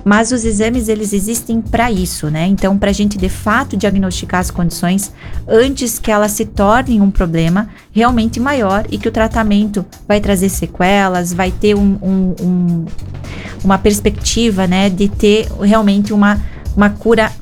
Mas os exames, eles existem para isso, né? Então, para a gente, de fato, diagnosticar as condições antes que elas se tornem um problema realmente maior e que o tratamento vai trazer sequelas, vai ter uma perspectiva, né, de ter realmente uma cura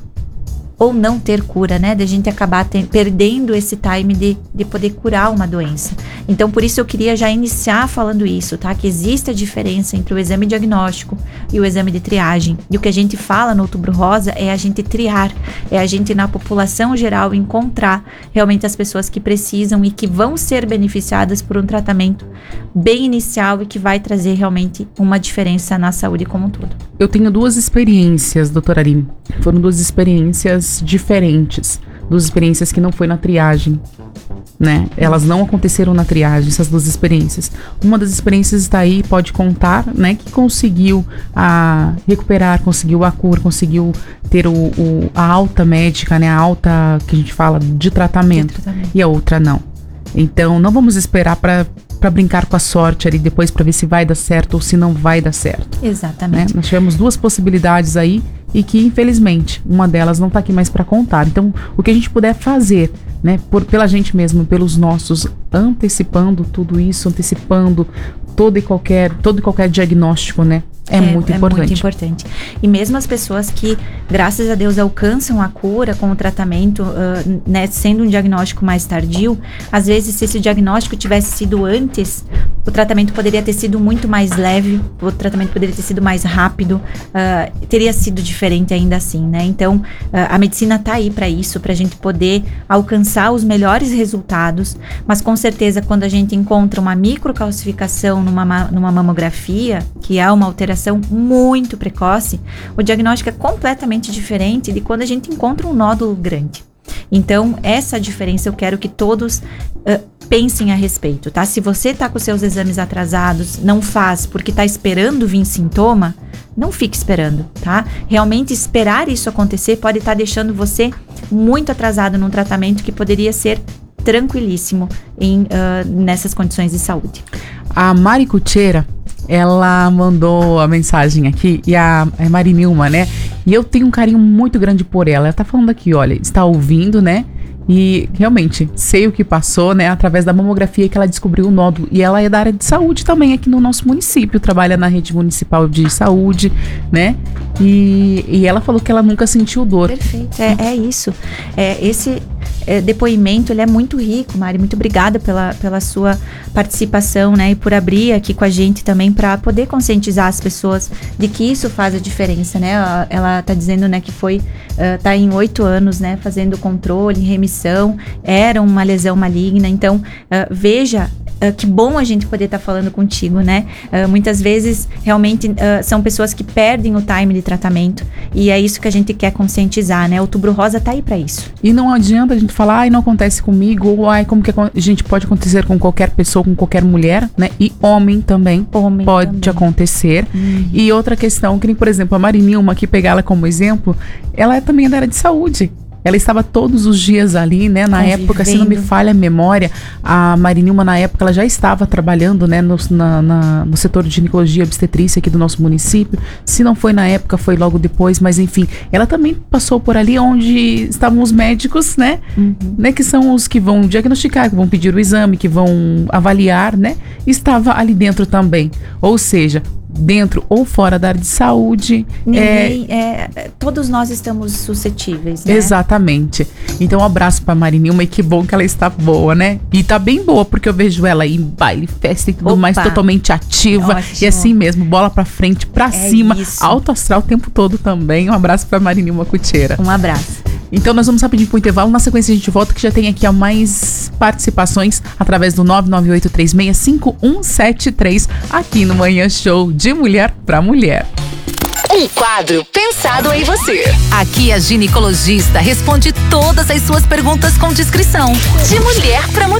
ou não ter cura, né? De a gente acabar perdendo esse time de poder curar uma doença. Então, por isso eu queria já iniciar falando isso, tá? Que existe a diferença entre o exame diagnóstico e o exame de triagem. E o que a gente fala no Outubro Rosa é a gente triar, é a gente, na população geral, encontrar realmente as pessoas que precisam e que vão ser beneficiadas por um tratamento bem inicial e que vai trazer realmente uma diferença na saúde como um todo. Eu tenho 2 experiências, doutora Aline. Foram 2 experiências diferentes, 2 experiências que não foi na triagem, né? Elas não aconteceram na triagem, essas 2 experiências. Uma das experiências está aí, pode contar, né? Que conseguiu recuperar, conseguiu a cura, conseguiu ter a alta médica, né? A alta que a gente fala de tratamento. E a outra não. Então, não vamos esperar para brincar com a sorte ali depois para ver se vai dar certo ou se não vai dar certo. Exatamente. Né? Nós tivemos 2 possibilidades aí e que, infelizmente, uma delas não está aqui mais para contar. Então, o que a gente puder fazer, né, pela gente mesmo, pelos nossos, antecipando tudo isso, antecipando todo e qualquer diagnóstico, né? É muito importante. Muito importante. E mesmo as pessoas que, graças a Deus, alcançam a cura com o tratamento, né, sendo um diagnóstico mais tardio, às vezes, se esse diagnóstico tivesse sido antes, o tratamento poderia ter sido muito mais leve, o tratamento poderia ter sido mais rápido, teria sido diferente ainda assim, né? Então, a medicina tá aí para isso, pra gente poder alcançar os melhores resultados, mas com certeza, quando a gente encontra uma microcalcificação numa mamografia, que é uma alteração muito precoce, o diagnóstico é completamente diferente de quando a gente encontra um nódulo grande. Então, essa diferença eu quero que todos pensem a respeito, tá? Se você tá com seus exames atrasados, não faz porque tá esperando vir sintoma, não fique esperando, tá? Realmente esperar isso acontecer pode estar deixando você muito atrasado num tratamento que poderia ser tranquilíssimo nessas condições de saúde. A Mari Cucheira, ela mandou a mensagem aqui, e a Marinilma, né? E eu tenho um carinho muito grande por ela. Ela tá falando aqui, olha, está ouvindo, né? E realmente, sei o que passou, né? Através da mamografia que ela descobriu o nódulo. E ela é da área de saúde também aqui no nosso município. Trabalha na rede municipal de saúde, né? E ela falou que ela nunca sentiu dor. Perfeito, é isso. Esse depoimento, ele é muito rico, Mari. Muito obrigada pela sua participação, né? E por abrir aqui com a gente também para poder conscientizar as pessoas de que isso faz a diferença, né? Ela tá dizendo, né, que tá em 8 anos, né? Fazendo controle, remissão, era uma lesão maligna. Então, veja que bom a gente poder estar falando contigo, né? Muitas vezes, realmente, são pessoas que perdem o time de tratamento e é isso que a gente quer conscientizar, né? Outubro Rosa tá aí para isso. E não adianta a gente falar, não acontece comigo, ou como que a gente pode acontecer com qualquer pessoa, com qualquer mulher, né? E homem também pode acontecer. E outra questão, que nem, por exemplo, a Marinilma, que pegar ela como exemplo, ela é também da área de saúde. Ela estava todos os dias ali, né? Na época, se não me falha a memória, a Marinilma, na época, ela já estava trabalhando, né? No setor de ginecologia e obstetrícia aqui do nosso município. Se não foi na época, foi logo depois, mas enfim, ela também passou por ali onde estavam os médicos, né? Né, que são os que vão diagnosticar, que vão pedir o exame, que vão avaliar, né? Estava ali dentro também. Ou seja, dentro ou fora da área de saúde. Todos nós estamos suscetíveis, né? Exatamente. Então, um abraço pra Marinilma e que bom que ela está boa, né? E tá bem boa, porque eu vejo ela em baile, festa e tudo mais, totalmente ativa. Ótimo. E assim mesmo, bola pra frente, pra cima, isso. Alto astral o tempo todo também. Um abraço pra Marinilma Cucheira. Um abraço. Então nós vamos rapidinho pro intervalo, na sequência a gente volta, que já tem aqui mais participações através do 998365173 aqui no Manhã Show de Mulher pra Mulher. Um quadro pensado em você. Aqui a ginecologista responde todas as suas perguntas com discrição. De mulher pra mulher.